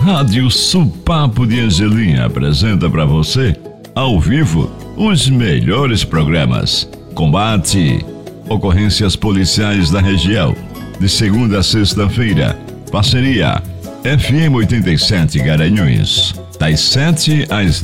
Rádio Supapo de Angelim apresenta para você, ao vivo, os melhores programas. Combate, ocorrências policiais da região, de segunda a sexta-feira. Parceria FM 87 Garanhuns, das 7 às